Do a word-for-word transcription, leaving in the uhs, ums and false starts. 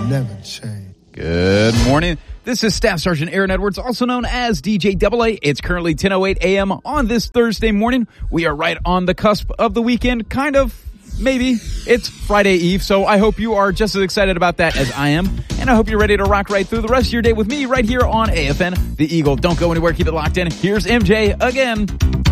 never change. Good morning. This is Staff Sergeant Aaron Edwards, also known as D J Double A. It's currently ten oh eight a.m. on this Thursday morning. We are right on the cusp of the weekend, kind of. Maybe. It's Friday Eve, so I hope you are just as excited about that as I am. And I hope you're ready to rock right through the rest of your day with me right here on A F N, The Eagle. Don't go anywhere. Keep it locked in. Here's M J again.